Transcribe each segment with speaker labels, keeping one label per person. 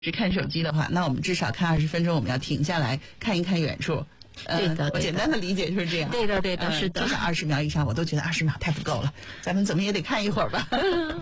Speaker 1: 是看手机的话，那我们至少看20分钟，我们要停下来看一看远处。
Speaker 2: 对的，
Speaker 1: 我简单的理解就是这样。
Speaker 2: 对的，对的，是的。
Speaker 1: 至少20秒以上，我都觉得20秒太不够了，咱们怎么也得看一会儿吧。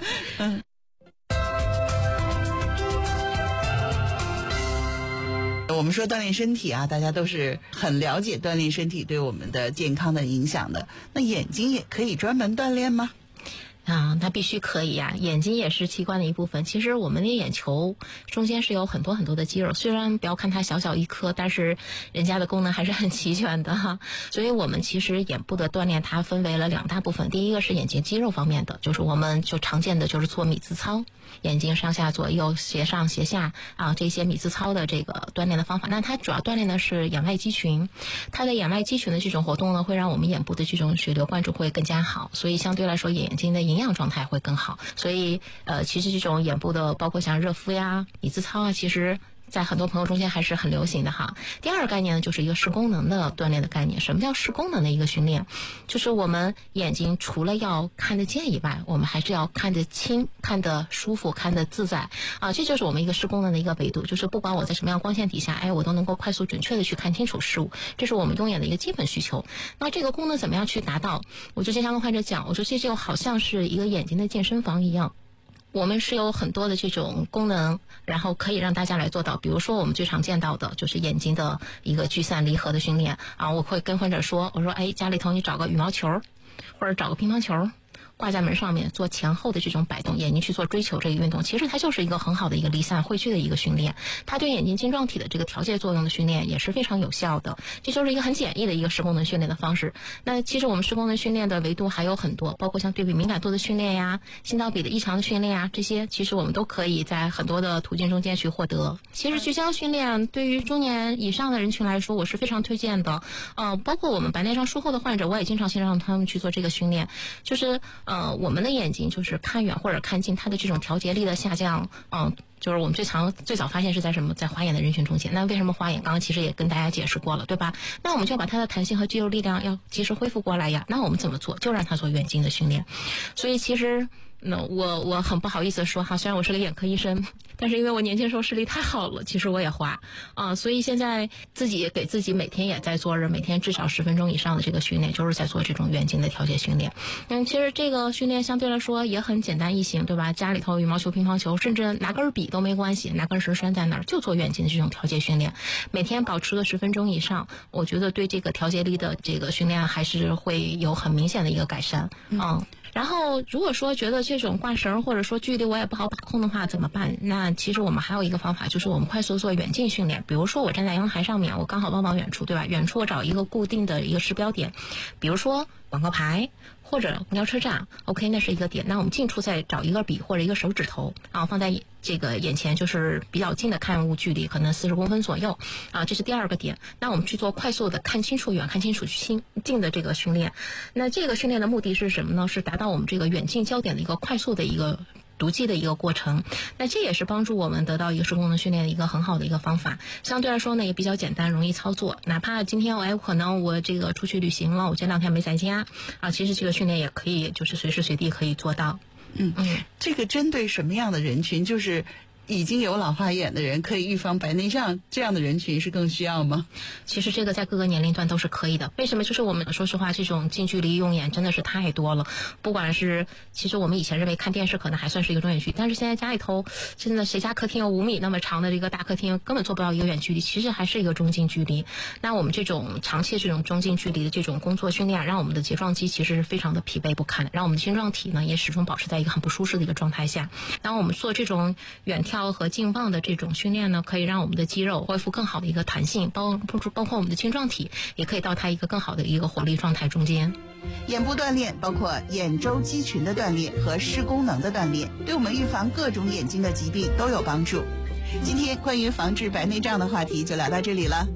Speaker 1: 我们说锻炼身体啊，大家都是很了解锻炼身体对我们的健康的影响的。那眼睛也可以专门锻炼吗？
Speaker 2: 那必须可以呀，眼睛也是器官的一部分。其实我们的眼球中间是有很多很多的肌肉，虽然不要看它小小一颗，但是人家的功能还是很齐全的哈。所以我们其实眼部的锻炼它分为了2大部分，第一个是眼睛肌肉方面的，就是我们就常见的就是做米字操，眼睛上下左右斜上斜下这些米字操的这个锻炼的方法。那它主要锻炼的是眼外肌群，它的眼外肌群的这种活动呢，会让我们眼部的这种血流灌注会更加好，所以相对来说眼睛的营养状态会更好。所以其实这种眼部的包括像热敷呀、米字操啊，其实在很多朋友中间还是很流行的哈。第二个概念呢，就是一个视功能的锻炼的概念。什么叫视功能的一个训练？就是我们眼睛除了要看得见以外，我们还是要看得清、看得舒服、看得自在这就是我们一个视功能的一个维度，就是不管我在什么样光线底下，我都能够快速准确的去看清楚事物，这是我们用眼的一个基本需求。那这个功能怎么样去达到？我就经常跟患者讲，我说这就好像是一个眼睛的健身房一样。我们是有很多的这种功能，然后可以让大家来做到。比如说我们最常见到的就是眼睛的一个聚散离合的训练我会跟患者说，我说家里头你找个羽毛球或者找个乒乓球挂在门上面，做前后的这种摆动，眼睛去做追求这个运动，其实它就是一个很好的一个离散汇聚的一个训练，它对眼睛晶状体的这个调节作用的训练也是非常有效的。这就是一个很简易的一个视功能训练的方式。那其实我们视功能训练的维度还有很多，包括像对比敏感度的训练呀、心导比的异常的训练呀，这些其实我们都可以在很多的途径中间去获得。其实聚焦训练对于中年以上的人群来说，我是非常推荐的。包括我们白内障术后的患者，我也经常先让他们去做这个训练，就是我们的眼睛就是看远或者看近，它的这种调节力的下降，就是我们最早发现是在什么，在花眼的人群中间。那为什么花眼？刚刚其实也跟大家解释过了，对吧？那我们就要把它的弹性和肌肉力量要及时恢复过来呀。那我们怎么做？就让他做远近的训练。所以其实我很不好意思说哈，虽然我是个眼科医生，但是因为我年轻时候视力太好了，其实我也花所以现在自己给自己每天也在做着每天至少10分钟以上的这个训练，就是在做这种远近的调节训练。其实这个训练相对来说也很简单易行，对吧？家里头羽毛球、乒乓球，甚至拿根笔都没关系，拿根绳拴在那儿，就做远近的这种调节训练，每天保持个10分钟以上，我觉得对这个调节力的这个训练还是会有很明显的一个改善。然后如果说觉得这种挂绳或者说距离我也不好把控的话怎么办？那其实我们还有一个方法，就是我们快速做远近训练。比如说我站在阳台上面，我刚好望远处，对吧？远处我找一个固定的一个视标点，比如说广告牌或者公交车站 OK， 那是一个点。那我们近处再找一个笔或者一个手指头放在这个眼前，就是比较近的看物距离，可能40公分左右这是第2个点。那我们去做快速的看清楚远看清楚近的这个训练。那这个训练的目的是什么呢？是达到我们这个远近焦点的一个快速的一个读记的一个过程。那这也是帮助我们得到一个视功能训练的一个很好的一个方法。相对来说呢，也比较简单容易操作。哪怕今天可能我这个出去旅行了，我这2天没在家其实这个训练也可以就是随时随地可以做到。
Speaker 1: 这个针对什么样的人群？就是已经有老花眼的人可以预防白内障，这样的人群是更需要吗？
Speaker 2: 其实这个在各个年龄段都是可以的。为什么？就是我们说实话，这种近距离用眼真的是太多了。不管是其实我们以前认为看电视可能还算是一个中远距离，但是现在家里头真的谁家客厅有5米那么长的这个大客厅，根本做不到一个远距离，其实还是一个中近距离。那我们这种长期这种中近距离的这种工作训练，让我们的睫状肌其实是非常的疲惫不堪的，让我们的晶状体呢也始终保持在一个很不舒适的一个状态下。当我们做这种远眺和近望的这种训练呢，可以让我们的肌肉恢复更好的一个弹性，包括我们的晶状体也可以到它一个更好的一个活力状态中间。
Speaker 1: 眼部锻炼包括眼周肌群的锻炼和视功能的锻炼，对我们预防各种眼睛的疾病都有帮助。今天关于防治白内障的话题就聊到这里了。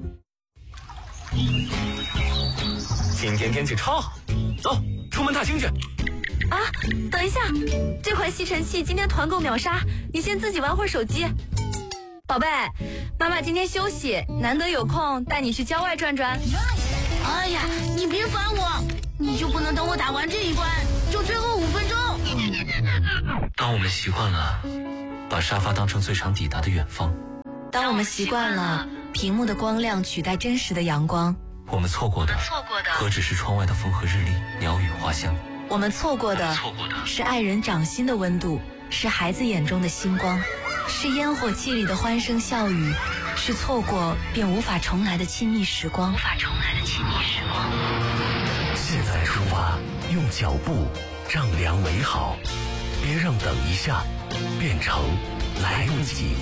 Speaker 3: 今天天气超好，走，出门踏青去。
Speaker 4: 等一下，这款吸尘器今天团购秒杀，你先自己玩会儿手机。宝贝，妈妈今天休息，难得有空带你去郊外转转。
Speaker 5: 哎呀，你别烦我，你就不能等我打完这一关，就最后5分钟？
Speaker 3: 当我们习惯了把沙发当成最常抵达的远方，
Speaker 4: 当我们习惯了屏幕的光亮取代真实的阳光，
Speaker 3: 我们错过的何止是窗外的风和日丽、鸟语花香？
Speaker 4: 我们错过的是爱人掌心的温度，是孩子眼中的星光，是烟火气里的欢声笑语，是错过便无法重来的亲密时光。
Speaker 6: 现在出发，用脚步丈量美好，别让等一下变成来不及。